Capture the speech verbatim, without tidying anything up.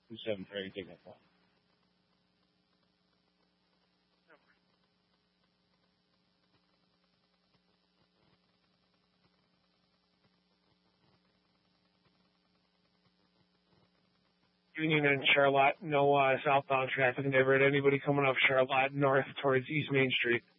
two seven three, take that call. Union and Charlotte, no uh, southbound traffic. Never had anybody coming up Charlotte north towards East Main Street.